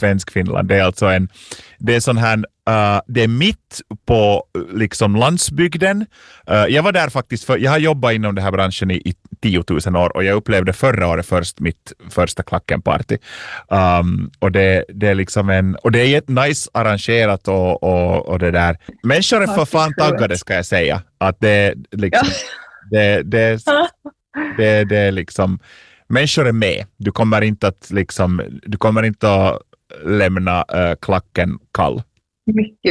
svensk Finland. Det är alltså det är sån här, det är mitt på liksom landsbygden. Jag var där faktiskt, jag har jobbat inom den här branschen i 10 000 år och jag upplevde förra året först mitt första klackenparty. Och det är liksom och det är nice arrangerat och det där. Människor är för fan taggade, ska jag säga. Att det liksom, det är liksom, människor är med. Du kommer inte att lämna klacken kall.